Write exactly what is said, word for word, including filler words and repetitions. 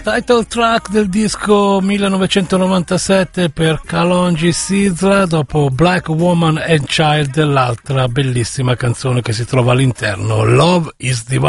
Title track del disco millenovecentonovantasette per Kalonji Sisla, dopo Black Woman and Child, l'altra bellissima canzone che si trova all'interno, Love is Divine.